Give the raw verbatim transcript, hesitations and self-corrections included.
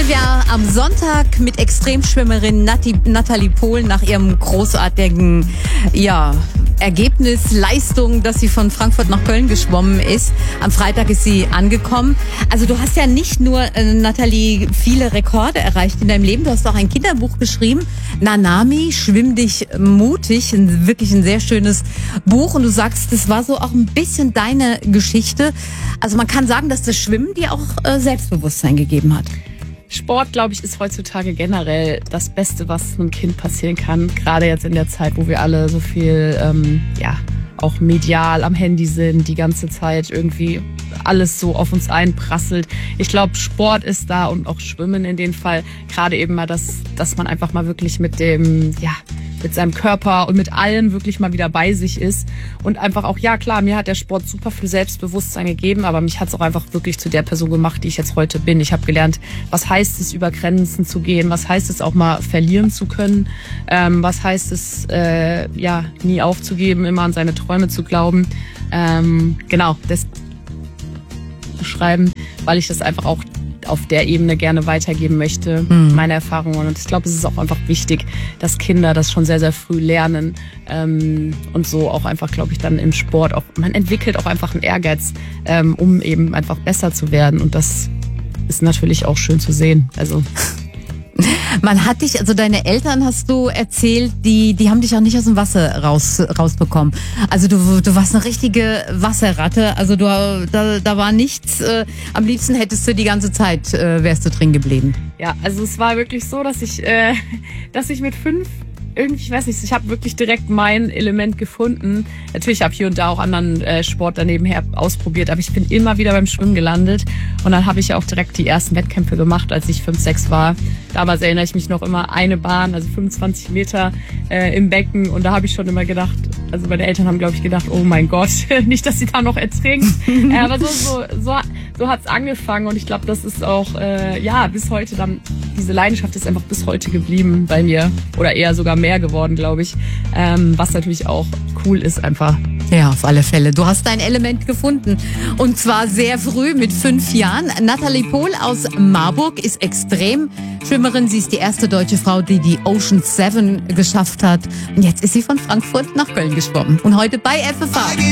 Weil wir am Sonntag mit Extremschwimmerin Nati, Nathalie Pohl nach ihrem großartigen ja, Ergebnis, Leistung, dass sie von Frankfurt nach Köln geschwommen ist. Am Freitag ist sie angekommen. Also du hast ja nicht nur, äh, Nathalie, viele Rekorde erreicht in deinem Leben. Du hast auch ein Kinderbuch geschrieben. Nanami, schwimm dich mutig. Ein, wirklich ein sehr schönes Buch. Und du sagst, das war so auch ein bisschen deine Geschichte. Also man kann sagen, dass das Schwimmen dir auch äh, Selbstbewusstsein gegeben hat. Sport, glaube ich, ist heutzutage generell das Beste, was einem Kind passieren kann. Gerade jetzt in der Zeit, wo wir alle so viel, ähm, ja, auch medial am Handy sind, die ganze Zeit irgendwie alles so auf uns einprasselt. Ich glaube, Sport ist da und auch Schwimmen in dem Fall. Gerade eben mal, dass, dass man einfach mal wirklich mit dem, ja, mit seinem Körper und mit allem wirklich mal wieder bei sich ist. Und einfach auch, ja klar, mir hat der Sport super viel Selbstbewusstsein gegeben, aber mich hat es auch einfach wirklich zu der Person gemacht, die ich jetzt heute bin. Ich habe gelernt, was heißt es, über Grenzen zu gehen, was heißt es auch mal verlieren zu können, ähm, was heißt es, äh, ja, nie aufzugeben, immer an seine Träume zu glauben. Ähm, genau, das beschreiben, weil ich das einfach auch auf der Ebene gerne weitergeben möchte, mhm. meine Erfahrungen. Und ich glaube, es ist auch einfach wichtig, dass Kinder das schon sehr, sehr früh lernen ähm, und so auch einfach, glaube ich, dann im Sport auch, man entwickelt auch einfach einen Ehrgeiz, ähm, um eben einfach besser zu werden. Und das ist natürlich auch schön zu sehen. Also man hat dich, also deine Eltern, hast du erzählt, die die haben dich auch nicht aus dem Wasser raus rausbekommen. Also du du warst eine richtige Wasserratte. Also du da, da war nichts. Äh, am liebsten hättest du die ganze Zeit äh, wärst du drin geblieben. Ja, also es war wirklich so, dass ich äh, dass ich mit fünf irgendwie, ich weiß nicht, ich habe wirklich direkt mein Element gefunden. Natürlich habe ich hier und da auch anderen äh, Sport daneben her ausprobiert, aber ich bin immer wieder beim Schwimmen gelandet. Und dann habe ich ja auch direkt die ersten Wettkämpfe gemacht, als ich fünf, sechs war. Damals erinnere ich mich noch immer eine Bahn, also fünfundzwanzig Meter äh, im Becken. Und da habe ich schon immer gedacht, also meine Eltern haben, glaube ich, gedacht, oh mein Gott, nicht, dass sie da noch ertrinkt. äh, aber so, so, so, so hat's angefangen. Und ich glaube, das ist auch, äh, ja, bis heute dann, diese Leidenschaft ist einfach bis heute geblieben bei mir. Oder eher sogar mehr geworden, glaube ich. Ähm, was natürlich auch cool ist einfach. Ja, auf alle Fälle. Du hast dein Element gefunden. Und zwar sehr früh, mit fünf Jahren. Nathalie Pohl aus Marburg ist Extremschwimmerin. Sie ist die erste deutsche Frau, die die Ocean Seven geschafft hat. Und jetzt ist sie von Frankfurt nach Köln geschwommen. Und heute bei F F H.